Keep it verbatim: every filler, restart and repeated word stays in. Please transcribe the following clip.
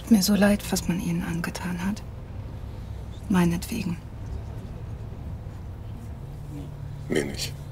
Tut mir so leid, was man ihnen angetan hat. Meinetwegen. Mir nicht.